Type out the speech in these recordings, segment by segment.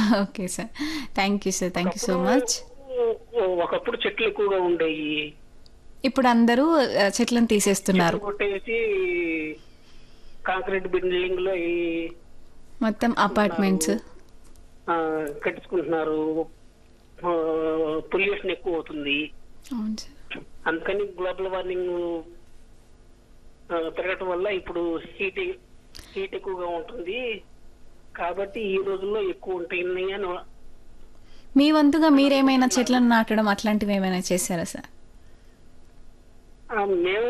Okay sir. Thank you sir. Thank you so ఒకప్పుడు much. ఒకప్పుడు చెట్లు ఎక్కువగా ఉండేవి. ఇప్పుడు అందరూ చెట్లను చెట్లు తీసేస్తున్నారు. కొట్టేసి కాంక్రీట్ బిల్డింగ్లో మొత్తం కట్టుకుంటున్నారు, అపార్ట్మెంట్స్. ఆ, కట్టించుకుంటున్నారు. పొల్యూషన్ ఎక్కువ అవుతుంది. అవును సార్. అందుకని గ్లోబల్ వార్మింగ్ పెరగటం వల్ల ఇప్పుడు హీట్ ఎక్కువగా ఉంటుంది. కాబట్టి ఈ రోజుల్లో ఎక్కువ ఉంటాయి అని మీ వంతుగా మీరేమైనా చెట్లను నాటడం అట్లాంటివి ఏమైనా చేశారా సార్? మేము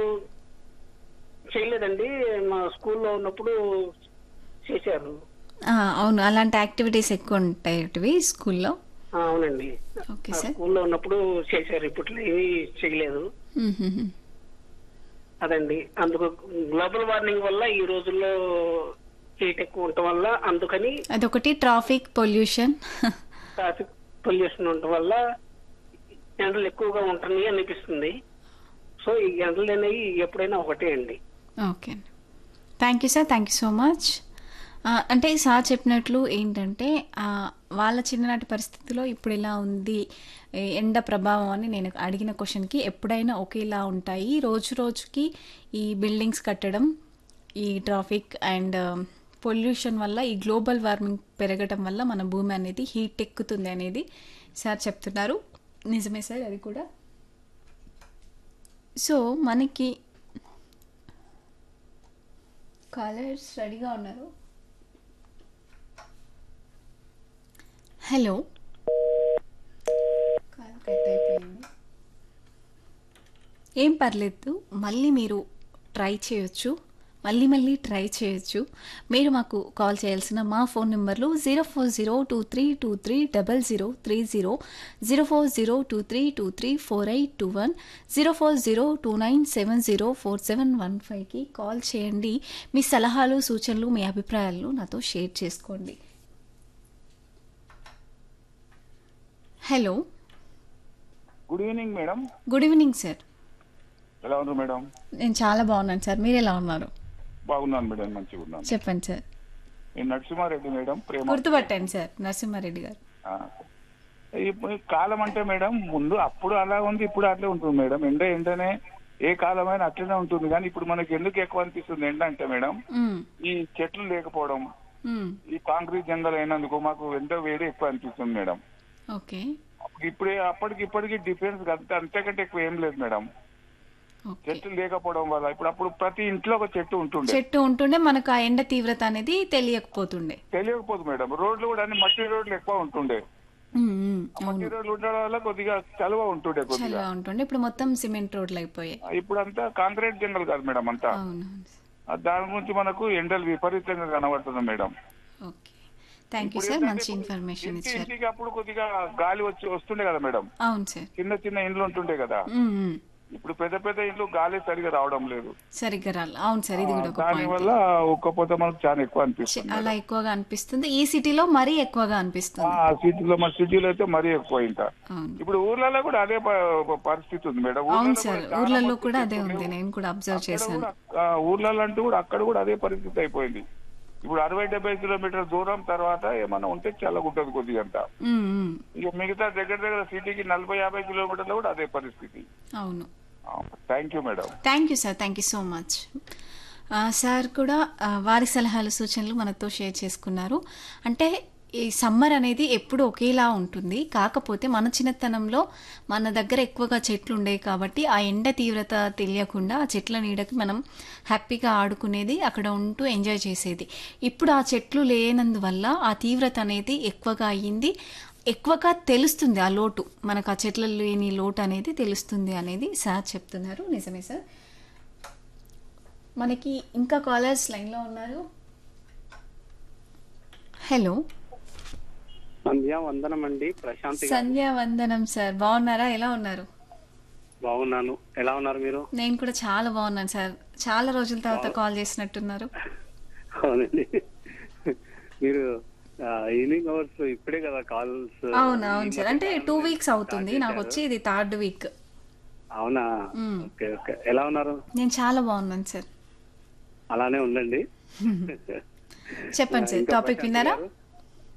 చేయలేదండి. మా స్కూల్లో ఉన్నప్పుడు చేశారు. అవును, అలాంటి యాక్టివిటీస్ ఎక్కువ ఉంటాయి స్కూల్లో. అవునండి, ఓకే ఆ సార్. స్కూల్లో ఉన్నప్పుడు చేశారు. ఇప్పట్లో ఏమీ చేయలేదు. మ్మ్. అదండి, అందుకు గ్లోబల్ వార్మింగ్ వల్ల ఈ రోజుల్లో హీట్ ఎక్కువ ఉండటం వల్ల, అందుకని అదొకటి, ట్రాఫిక్ పొల్యూషన్. ట్రాఫిక్ పొల్యూషన్ ఉండటం వల్ల ఎండలు ఎక్కువగా ఉంటున్నాయి అనిపిస్తుంది. సో ఈ ఎండలు అనేవి ఎప్పుడైనా ఒకటే అండి. ఓకే అండి. Thank you sir. Thank you so much. అంటే సార్ చెప్పినట్లు ఏంటంటే వాళ్ళ చిన్ననాటి పరిస్థితిలో ఇప్పుడు ఇలా ఉంది ఎండ ప్రభావం అని నేను అడిగిన క్వశ్చన్కి ఎప్పుడైనా ఒకేలా ఉంటాయి. రోజు రోజుకి ఈ బిల్డింగ్స్ కట్టడం, ఈ ట్రాఫిక్ అండ్ పొల్యూషన్ వల్ల, ఈ గ్లోబల్ వార్మింగ్ పెరగటం వల్ల మన భూమి అనేది హీట్ ఎక్కుతుంది అనేది సార్ చెప్తున్నారు. నిజమే సార్, అది కూడా. సో మనకి కాలర్స్ రెడీగా ఉన్నారు. హలో, కాల్ కట్ అయిపోయింది. ఏం పర్లేదు, మళ్ళీ మీరు ట్రై చేయొచ్చు, మళ్ళీ ట్రై చేయొచ్చు. మీరు మాకు కాల్ చేయాల్సిన మా ఫోన్ నెంబర్లు 0402323030, 0402323481, 040297047115కి కాల్ చేయండి. మీ సలహాలు, సూచనలు, మీ అభిప్రాయాలను నాతో షేర్ చేసుకోండి. Hello, good evening madam. Good evening sir. ఎలా ఉన్నారు మేడం? నేను చాలా బాగున్నాను సార్, మీరు ఎలా ఉన్నారు? బాగున్నాను మేడం, మంచిగా ఉన్నాను. చెప్పండి సార్. నేను నరసింహారెడ్డి మేడం, ప్రేమ. గుర్తుపట్టాను సార్, నరసింహారెడ్డి గారు. ఆ. ఇప్పుడు కాలం అంటే మేడం, ముందు అప్పుడు అలా ఉంది, ఇప్పుడు అట్లే ఉంటుంది మేడం. ఎండనే ఏ కాలమైనా అట్లనే ఉంటుంది. కానీ ఇప్పుడు మనకి ఎందుకు ఎక్కువ అనిపిస్తుంది ఎండ అంటే మేడం, మ్మ్. ఈ చెట్లు లేకపోవడం, మ్మ్. ఈ కాంక్రీట్ జంగల్ అయినందుకు మాకు ఎండ వేడి ఎక్కువ అనిపిస్తుంది మేడం. ఓకే. ఇప్పుడే అప్పటికి ఇప్పటికి డిఫరెన్స్ అంతకంటే ఎక్కువ ఏం లేదు మేడం. ఓకే. చెట్లు లేకపోవడం వల్ల అప్పుడు ప్రతి ఇంట్లో ఒక చెట్టు ఉంటుండే. చెట్టు ఉంటుండే, మనకు ఆ ఎండ తీవ్రత అనేది తెలియకపోతుండే. తెలియకపోదు మేడం. రోడ్లు కూడా అన్ని మట్టి రోడ్లు ఎక్కువ ఉంటుండే. మ్మ్, మ్మ్. మట్టి అవును, రోడ్లు ఉండడం వల్ల కొద్దిగా చలువ ఉంటుండే కొద్దిగా. చల్లగా ఉంటుండే. ఇప్పుడు మొత్తం సిమెంట్ రోడ్లు అయిపోయాయి. ఇప్పుడు అంతా కాంక్రీట్ జంగల్ కాదు మేడం అంతా. అవును. దాని గురించి మనకు ఎండలు విపరీతంగా కనబడుతుంది మేడం. ఓకే, థ్యాంక్ యూ ఇప్పుడు సార్, ఏంటంటే మంచి ఇన్ఫర్మేషన్ ఇచ్చారు. ఇంటికి అప్పుడు కొద్దిగా గాలి వస్తుండే కదా మేడం. అవును సార్. చిన్న చిన్న ఇండ్లు ఉంటుండే కదా. మ్మ్, మ్మ్. ఇప్పుడు పెద్ద పెద్ద ఇండ్లు గాలి సరిగా రావడం లేదు. సరిగ్గా రాలి. అవును సార్, ఇది కూడా ఒక దాని పాయింట్. వల్ల ఉక్కపోతే మనకు చాలా ఎక్కువ అనిపిస్తుంది అలా మేడం. ఎక్కువగా అనిపిస్తుంది. ఈ సిటీలో మరీ ఎక్కువగా అనిపిస్తుంది. సిటీలో అయితే మరీ ఎక్కువ ఇంకా. అవును. ఇప్పుడు ఊర్లలో కూడా అదే పరిస్థితి ఉంది మేడం. అవును ఊర్లలో సార్, కూడా చాలా ఊర్లలో మంది కూడా అదే చెట్లు ఉంది, లేవు. నేను కూడా అబ్జర్వ్ అక్కడ చేశాను. కూడా ఊర్లలో అంటూ కూడా అక్కడ కూడా అదే పరిస్థితి అయిపోయింది. ఇప్పుడు 60-70 కిలోమీటర్ దూరం తర్వాత ఏమన్నా ఉంటే చల్లగుంటది కొద్దిగా అంతా. మ్మ్, మ్మ్. ఇక మిగతా దగ్గర సిటీకి 40-50 కిలోమీటర్లు కూడా అదే పరిస్థితి. అవును. Thank you madam. Thank you sir, thank you so much. Sir కూడా వారి సలహాలు, సూచనలు మనతో షేర్ చేసుకున్నారు. అంటే ఈ సమ్మర్ అనేది ఎప్పుడు ఒకేలా ఉంటుంది. కాకపోతే మన చిన్నతనంలో మన దగ్గర ఎక్కువగా చెట్లు ఉండేవి కాబట్టి ఆ ఎండ తీవ్రత తెలియకుండా ఆ చెట్ల నీడకి మనం హ్యాపీగా ఆడుకునేది, అక్కడ ఉంటూ ఎంజాయ్ చేసేది. ఇప్పుడు ఆ చెట్లు లేనందువల్ల ఆ తీవ్రత అనేది ఎక్కువగా అయ్యింది. ఎక్కువగా తెలుస్తుంది ఆ లోటు, మనకు ఆ చెట్ల లేని లోటు అనేది తెలుస్తుంది అనేది సార్ చెప్తున్నారు. నిజమే సార్. మనకి ఇంకా కాలర్స్ లైన్లో ఉన్నారు. హలో, సంధ్యా వందనం అండి, ప్రశాంత్ గారు. సంధ్యా వందనం సార్, బాగున్నారా? ఎలా ఉన్నారు? బాగున్నాను, ఎలా ఉన్నారు మీరు? నేను కూడా చాలా బాగున్నాను సార్. చాలా రోజుల తర్వాత కాల్ చేసినట్టున్నారు. అవునండి, మీరు ఈవినింగ్ అవర్స్ ఇప్పుడే కదా కాల్స్? అవును సార్, అంటే 2 weeks అవుతుంది నాకు వచ్చి, ఇది 3rd week. అవునా? ఓకే ఓకే, ఎలా ఉన్నారు? నేను చాలా బాగున్నాను సార్. అలానే ఉండండి. చెప్పండి సార్, ఇంకా టాపిక్ ప్రశాంత్ విన్నారా? గారు?